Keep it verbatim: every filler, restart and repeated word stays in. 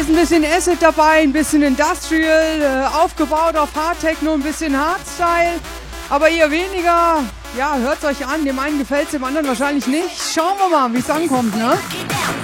ist ein bisschen Acid dabei, ein bisschen Industrial, äh, aufgebaut auf Hard Techno, ein bisschen Hardstyle, aber eher weniger. Ja, hört's euch an, dem einen gefällt's, dem anderen wahrscheinlich nicht. Schauen wir mal, wie es ankommt, ne?